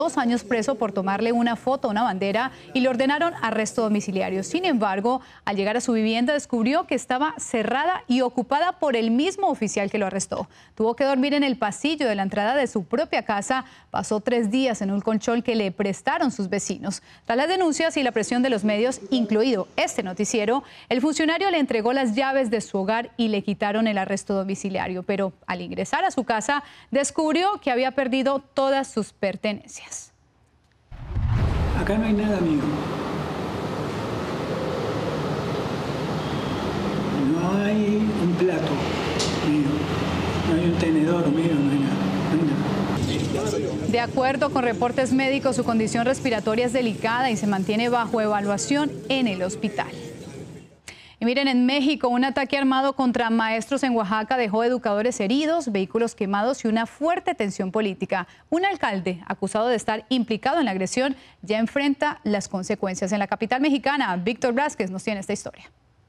2 años preso por tomarle una foto a una bandera y le ordenaron arresto domiciliario. Sin embargo, al llegar a su vivienda descubrió que estaba cerrada y ocupada por el mismo oficial que lo arrestó. Tuvo que dormir en el pasillo de la entrada de su propia casa. Pasó 3 días en un colchón que le prestaron sus vecinos. Tras las denuncias y la presión de los medios, incluido este noticiero, el funcionario le entregó las llaves de su hogar y le quitaron el arresto domiciliario. Pero al ingresar a su casa, descubrió que había perdido todas sus pertenencias. Acá no hay nada, amigo. No hay un plato, amigo. No hay un tenedor, amigo. No hay nada. De acuerdo con reportes médicos, su condición respiratoria es delicada y se mantiene bajo evaluación en el hospital. Y miren, en México, un ataque armado contra maestros en Oaxaca dejó educadores heridos, vehículos quemados y una fuerte tensión política. Un alcalde acusado de estar implicado en la agresión ya enfrenta las consecuencias. En la capital mexicana, Víctor Blázquez nos tiene esta historia.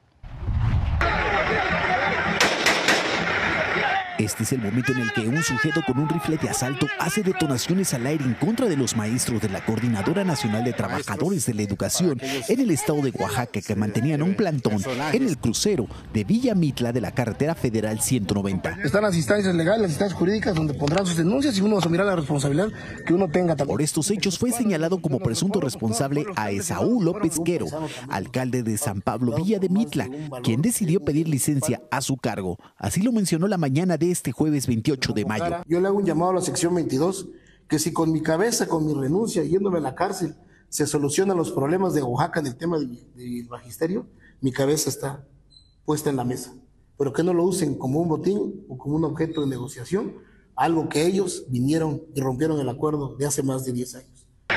Este es el momento en el que un sujeto con un rifle de asalto hace detonaciones al aire en contra de los maestros de la Coordinadora Nacional de Trabajadores de la Educación en el estado de Oaxaca, que mantenían un plantón en el crucero de Villa Mitla de la carretera federal 190. Están las instancias legales, las instancias jurídicas, donde pondrán sus denuncias y uno asumirá la responsabilidad que uno tenga. Por estos hechos fue señalado como presunto responsable a Esaú López Quero, alcalde de San Pablo Villa de Mitla, quien decidió pedir licencia a su cargo. Así lo mencionó la mañana de este jueves 28 de mayo. Yo le hago un llamado a la sección 22, que si con mi cabeza, con mi renuncia, yéndome a la cárcel, se solucionan los problemas de Oaxaca en el tema del magisterio, mi cabeza está puesta en la mesa. Pero que no lo usen como un botín o como un objeto de negociación, algo que ellos vinieron y rompieron el acuerdo de hace más de 10 años.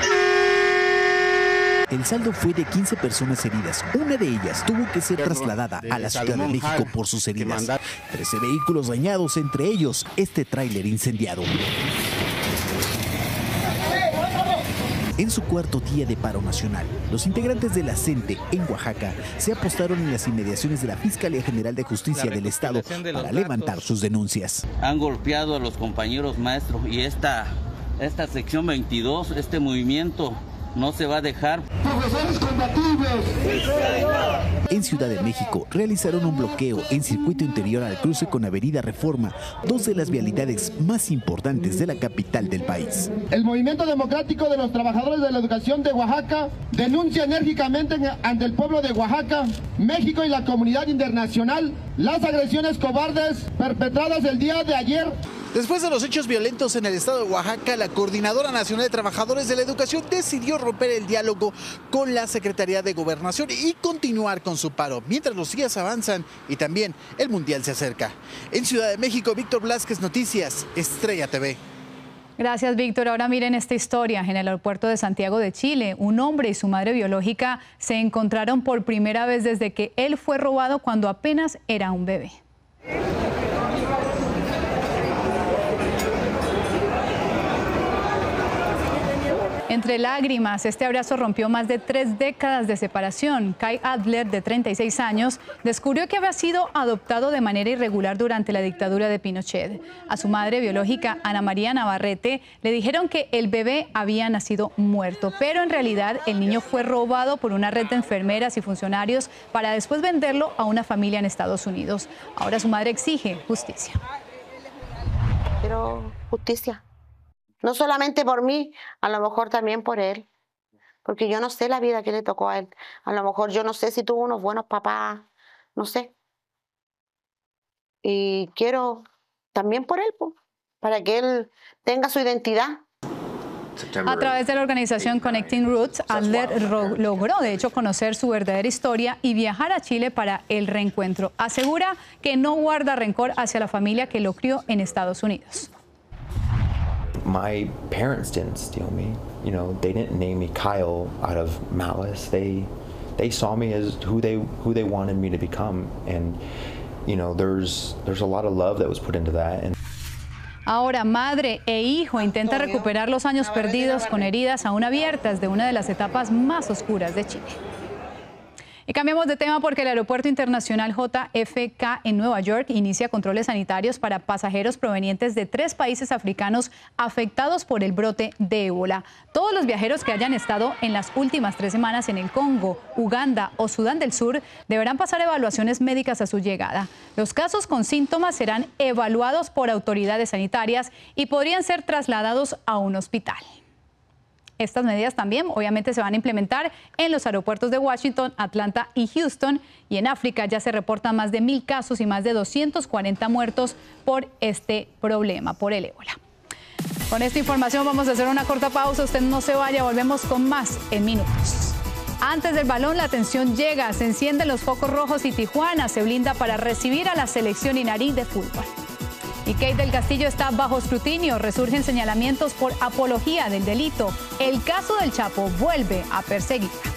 El saldo fue de 15 personas heridas. Una de ellas tuvo que ser trasladada a la Ciudad de México por sus heridas. 13 vehículos dañados, entre ellos este tráiler incendiado. En su cuarto día de paro nacional, los integrantes de la CENTE en Oaxaca se apostaron en las inmediaciones de la Fiscalía General de Justicia del Estado para levantar sus denuncias. Han golpeado a los compañeros maestros y esta sección 22, este movimiento, no se va a dejar. ¡Profesores combativos! En Ciudad de México realizaron un bloqueo en circuito interior al cruce con Avenida Reforma, 2 de las vialidades más importantes de la capital del país. El Movimiento Democrático de los Trabajadores de la Educación de Oaxaca denuncia enérgicamente ante el pueblo de Oaxaca, México y la comunidad internacional las agresiones cobardes perpetradas el día de ayer. Después de los hechos violentos en el estado de Oaxaca, la Coordinadora Nacional de Trabajadores de la Educación decidió romper el diálogo con la Secretaría de Gobernación y continuar con su paro, mientras los días avanzan y también el Mundial se acerca. En Ciudad de México, Víctor Blázquez, Noticias, Estrella TV. Gracias, Víctor. Ahora miren esta historia. En el aeropuerto de Santiago de Chile, un hombre y su madre biológica se encontraron por primera vez desde que él fue robado cuando apenas era un bebé. Entre lágrimas, este abrazo rompió más de 3 décadas de separación. Kai Adler, de 36 años, descubrió que había sido adoptado de manera irregular durante la dictadura de Pinochet. A su madre biológica, Ana María Navarrete, le dijeron que el bebé había nacido muerto, pero en realidad el niño fue robado por una red de enfermeras y funcionarios para después venderlo a una familia en Estados Unidos. Ahora su madre exige justicia. Quiero justicia. No solamente por mí, a lo mejor también por él. Porque yo no sé la vida que le tocó a él. A lo mejor yo no sé si tuvo unos buenos papás, no sé. Y quiero también por él, pues, para que él tenga su identidad. A través de la organización Connecting Roots, Adler logró, de hecho, conocer su verdadera historia y viajar a Chile para el reencuentro. Asegura que no guarda rencor hacia la familia que lo crió en Estados Unidos. My parents didn't steal me. You know, they didn't name me Kyle out of malice. They saw me as who they wanted me to become, and you know, there's a lot of love that was put into that. And ahora, madre e hijo intenta recuperar los años perdidos con heridas aún abiertas de una de las etapas más oscuras de Chile. Y cambiamos de tema porque el Aeropuerto Internacional JFK en Nueva York inicia controles sanitarios para pasajeros provenientes de 3 países africanos afectados por el brote de ébola. Todos los viajeros que hayan estado en las últimas 3 semanas en el Congo, Uganda o Sudán del Sur deberán pasar evaluaciones médicas a su llegada. Los casos con síntomas serán evaluados por autoridades sanitarias y podrían ser trasladados a un hospital. Estas medidas también obviamente se van a implementar en los aeropuertos de Washington, Atlanta y Houston. Y en África ya se reportan más de 1.000 casos y más de 240 muertos por este problema, por el ébola. Con esta información vamos a hacer una corta pausa. Usted no se vaya, volvemos con más en minutos. Antes del balón, la atención llega, se encienden los focos rojos y Tijuana se blinda para recibir a la selección iraní de fútbol. Y Kate del Castillo está bajo escrutinio, resurgen señalamientos por apología del delito. El caso del Chapo vuelve a perseguirla.